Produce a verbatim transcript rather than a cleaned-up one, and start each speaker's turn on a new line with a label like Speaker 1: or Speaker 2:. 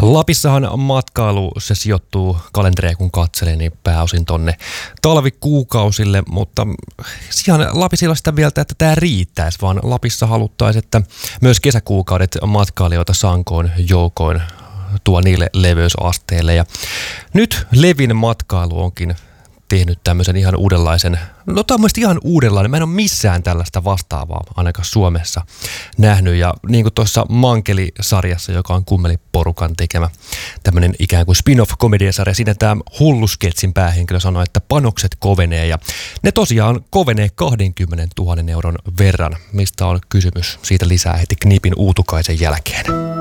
Speaker 1: Lapissahan matkailu, se sijoittuu kalenteria kun katselee, niin pääosin tonne talvikuukausille, mutta ihan Lapisilla sitä vielä, että tämä riittäisi, vaan Lapissa haluttaisiin, että myös kesäkuukaudet matkailijoita sankoin joukoin tuo niille leveysasteille. Ja nyt Levin matkailu onkin tehnyt tämmöisen ihan uudenlaisen, no tämä on mielestäni ihan uudenlainen, mä en ole missään tällaista vastaavaa ainakaan Suomessa nähnyt, ja niin kuin tuossa Mankeli-sarjassa, joka on Kummeli-porukan tekemä tämmöinen ikään kuin spin-off-komediasarja, siinä tämä Hullusketsin päähenkilö sanoi, että panokset kovenee, ja ne tosiaan kovenee kaksikymmentätuhatta euron verran, mistä on kysymys siitä lisää heti Knipin Uutukaisen jälkeen.